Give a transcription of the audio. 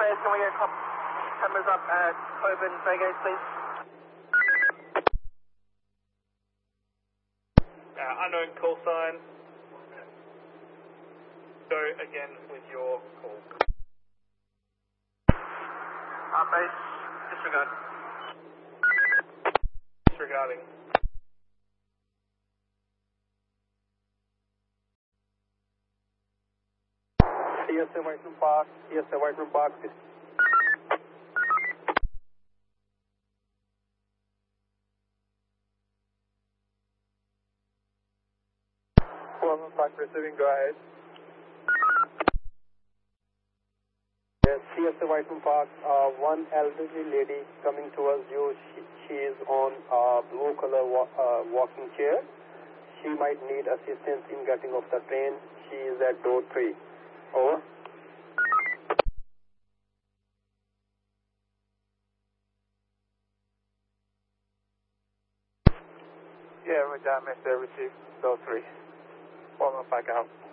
Spares, can we get cameras up at Coburn Fairgate, please? Unknown call sign. Go again with your call. Base, disregard. Disregarding. CSA Whiteman Park, CSA Whiteman Park. Whiteman Park receiving, go ahead. Yes, CSA Whiteman Park, one elderly lady coming towards you. She is on a blue color walking chair. She might need assistance in getting off the train. She is at door 3. Over. Yeah, we're down, Mr. Receive, door 3. 115 out.